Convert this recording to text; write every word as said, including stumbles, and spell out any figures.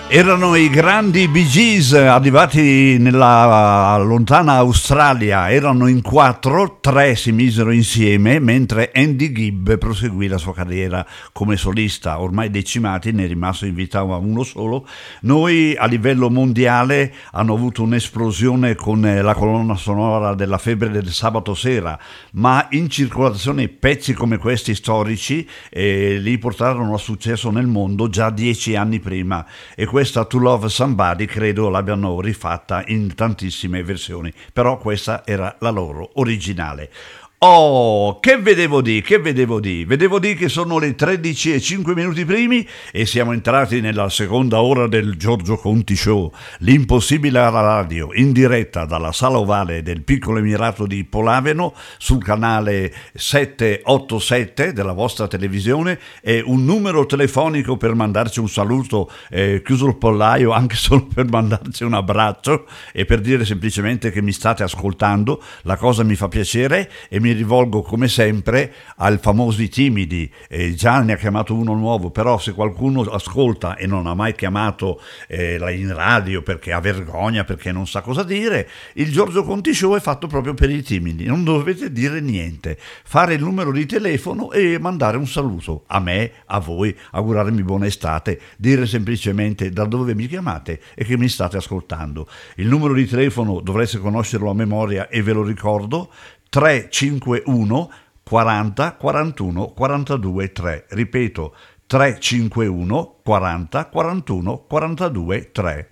Erano i grandi Bee Gees arrivati nella lontana Australia, erano in quattro, tre si misero insieme, mentre Andy Gibb proseguì la sua carriera come solista. Ormai decimati, ne è rimasto in vita uno solo. Noi a livello mondiale hanno avuto un'esplosione con la colonna sonora della Febbre del sabato sera, ma in circolazione pezzi come questi storici eh, li portarono a successo nel mondo già dieci anni prima, e questa To Love Somebody credo l'abbiano rifatta in tantissime versioni, però questa era la loro originale. Oh, che vedevo di, che vedevo di, vedevo di che sono le tredici e cinque minuti primi e siamo entrati nella seconda ora del Giorgio Conti Show, l'impossibile alla radio, in diretta dalla Sala Ovale del Piccolo Emirato di Polaveno sul canale settecentoottantasette della vostra televisione, e un numero telefonico per mandarci un saluto, eh, chiuso il pollaio, anche solo per mandarci un abbraccio e per dire semplicemente che mi state ascoltando. La cosa mi fa piacere e mi rivolgo come sempre ai famosi timidi. eh, già ne ha chiamato uno nuovo, però se qualcuno ascolta e non ha mai chiamato eh, in radio perché ha vergogna, perché non sa cosa dire, il Giorgio Conti Show è fatto proprio per i timidi. Non dovete dire niente, fare il numero di telefono e mandare un saluto a me, a voi, augurarmi buona estate, dire semplicemente da dove mi chiamate e che mi state ascoltando. Il numero di telefono dovreste conoscerlo a memoria e ve lo ricordo: tre cinque uno quaranta quarantuno quarantadue tre. Ripeto, tre cinque uno quaranta quarantuno quarantadue tre.